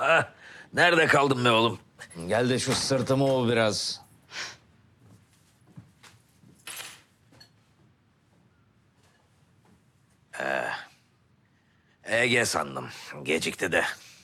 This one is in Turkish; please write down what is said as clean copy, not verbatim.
Nerede kaldın be oğlum? Gel de şu sırtımı ov biraz. Ege sandım. Gecikti de.